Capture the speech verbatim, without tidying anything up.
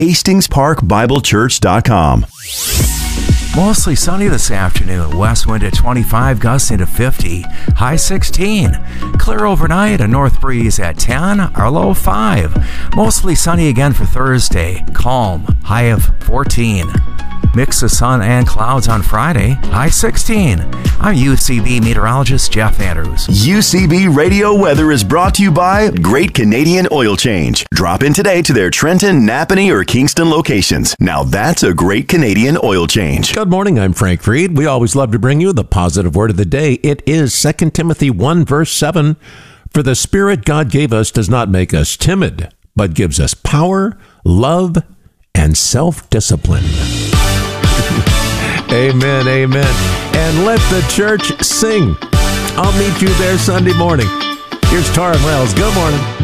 Hastings Park Bible Church dot com. Mostly sunny this afternoon. West wind at twenty-five, gusts into fifty. High sixteen. Clear overnight. A north breeze at ten. Our low five. Mostly sunny again for Thursday. Calm. High of fourteen. Mix of sun and clouds on Friday. High sixteen. I'm U C B meteorologist Jeff Andrews. U C B Radio Weather is brought to you by Great Canadian Oil Change. Drop in today to their Trenton, Napanee, or Kingston locations. Now that's a Great Canadian Oil Change. Good morning, I'm Frank Freed. We always love to bring you the positive word of the day. It is Second Timothy one, verse seven. For the Spirit God gave us does not make us timid, but gives us power, love, and self-discipline. Amen, amen. And let the church sing. I'll meet you there Sunday morning. Here's Taryn Wells. Good morning.